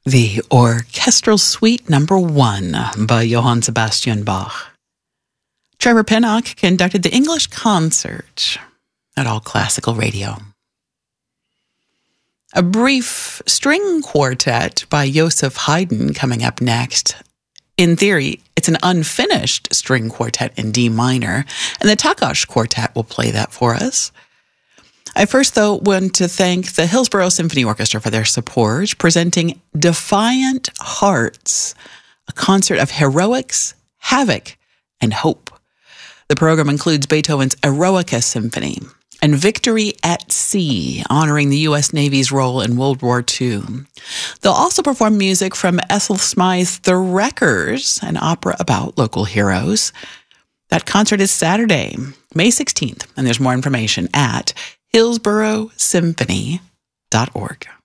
The Orchestral Suite Number 1 by Johann Sebastian Bach. Trevor Pinnock conducted the English concert at All Classical Radio. A brief string quartet by Joseph Haydn coming up next. In theory, it's an unfinished string quartet in D minor, and the Takács Quartet will play that for us. I first, though, want to thank the Hillsborough Symphony Orchestra for their support, presenting Defiant Hearts, a concert of heroics, havoc, and hope. The program includes Beethoven's Eroica Symphony and Victory at Sea, honoring the U.S. Navy's role in World War II. They'll also perform music from Ethel Smythe's The Wreckers, an opera about local heroes. That concert is Saturday, May 16th, and there's more information at hillsboroughsymphony.org.